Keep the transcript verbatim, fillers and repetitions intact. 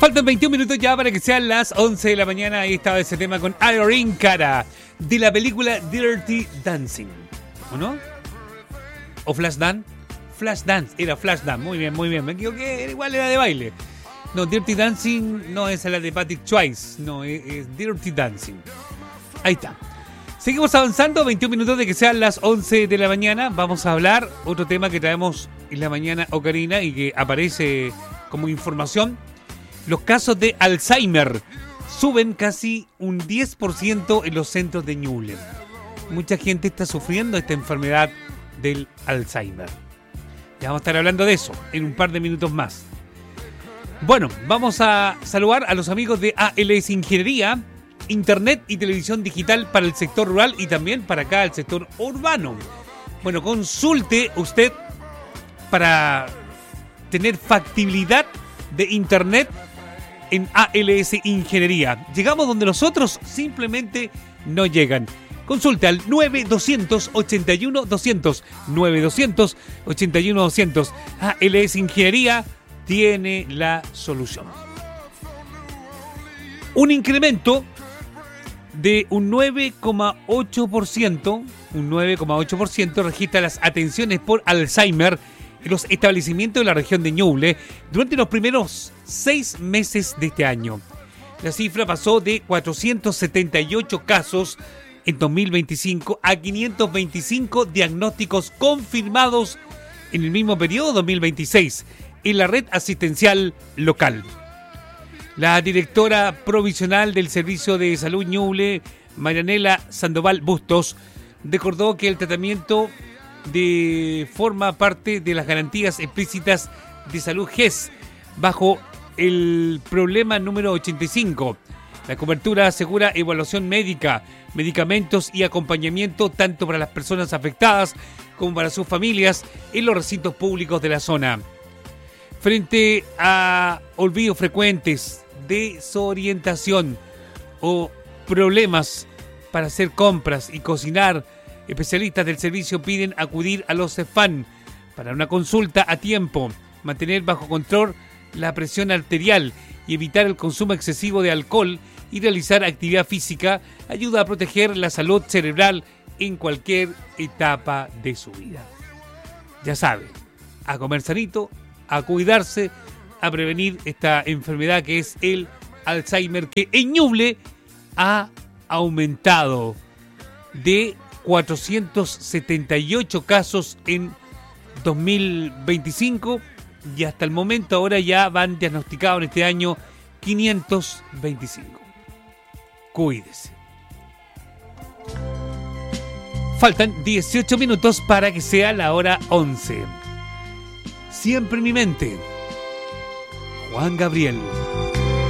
Faltan veintiún minutos ya para que sean las once de la mañana. Ahí estaba ese tema con Irene Cara, de la película Dirty Dancing. ¿O no? ¿O Flashdance? Flashdance, era Flashdance. Muy bien, muy bien. Me equivoqué, igual era de baile. No, Dirty Dancing no es la de Patrick Swayze. No, es, es Dirty Dancing. Ahí está. Seguimos avanzando, veintiún minutos de que sean las once de la mañana. Vamos a hablar otro tema que traemos en la mañana, Ocarina, y que aparece como información. Los casos de Alzheimer suben casi un diez por ciento en los centros de Ñuble. Mucha gente está sufriendo esta enfermedad del Alzheimer. Ya vamos a estar hablando de eso en un par de minutos más. Bueno, vamos a saludar a los amigos de A L S Ingeniería, Internet y Televisión Digital para el sector rural y también para acá el sector urbano. Bueno, consulte usted para tener factibilidad de Internet en A L S Ingeniería. Llegamos donde los otros simplemente no llegan. Consulte al nueve doscientos ochenta y uno doscientos, nueve doscientos ochenta y uno doscientos. A L S Ingeniería tiene la solución. Un incremento de un nueve coma ocho por ciento, un nueve coma ocho por ciento registra las atenciones por Alzheimer en los establecimientos de la región de Ñuble durante los primeros seis meses de este año. La cifra pasó de cuatrocientos setenta y ocho casos en dos mil veinticinco a quinientos veinticinco diagnósticos confirmados en el mismo periodo dos mil veintiséis en la red asistencial local. La directora provisional del Servicio de Salud Ñuble, Marianela Sandoval Bustos, recordó que el tratamiento de forma parte de las garantías explícitas de salud G E S bajo el problema número ochenta y cinco. La cobertura asegura evaluación médica, medicamentos y acompañamiento tanto para las personas afectadas como para sus familias en los recintos públicos de la zona. Frente a olvidos frecuentes, desorientación o problemas para hacer compras y cocinar, especialistas del servicio piden acudir a los CEFAM para una consulta a tiempo, mantener bajo control la presión arterial y evitar el consumo excesivo de alcohol y realizar actividad física ayuda a proteger la salud cerebral en cualquier etapa de su vida. Ya sabe, a comer sanito, a cuidarse, a prevenir esta enfermedad que es el Alzheimer, que en Ñuble ha aumentado de cuatrocientos setenta y ocho casos en dos mil veinticinco y hasta el momento ahora ya van diagnosticados en este año quinientos veinticinco. Cuídese. Faltan dieciocho minutos para que sea la hora once. Siempre en mi mente, Juan Gabriel.